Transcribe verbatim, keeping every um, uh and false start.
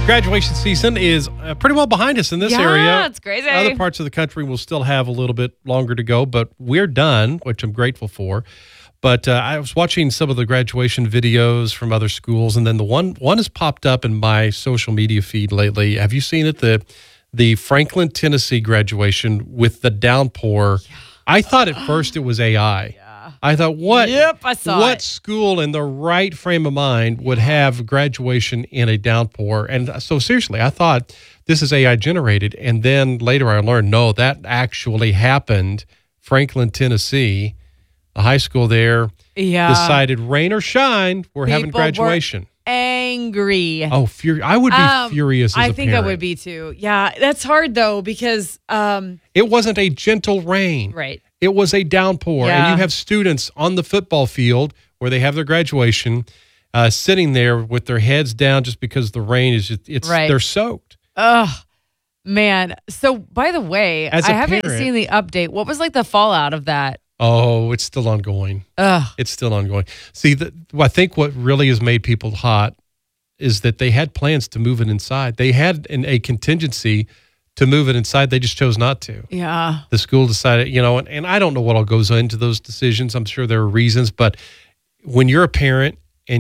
graduation season is uh, pretty well behind us in this yeah, area. Yeah, it's crazy. Other parts of the country will still have a little bit longer to go, but we're done, which I'm grateful for. But uh, I was watching some of the graduation videos from other schools, and then the one one has popped up in my social media feed lately. Have you seen it? The the Franklin, Tennessee graduation with the downpour. Yeah. I thought at first it was A I. Yeah. I thought, what? Yep, I saw What it. school in the right frame of mind would have graduation in a downpour? And so seriously, I thought this is A I generated, and then later I learned no, that actually happened. Franklin, Tennessee. The high school there yeah. decided rain or shine, we're People having graduation. Were angry. Oh, furi- I would be um, furious as I a think parent. I would be too. Yeah, that's hard though because um, it wasn't a gentle rain. Right. It was a downpour. Yeah. And you have students on the football field where they have their graduation uh, sitting there with their heads down just because the rain is just, it's right. they're soaked. Ugh. Man. So by the way, As I a haven't parent- seen the update. What was like the fallout of that? Oh, it's still ongoing. Ugh. It's still ongoing. See, the, I think what really has made people hot is that they had plans to move it inside. They had an, a contingency to move it inside. They just chose not to. Yeah. The school decided, you know, and, and I don't know what all goes into those decisions. I'm sure there are reasons, but when you're a parent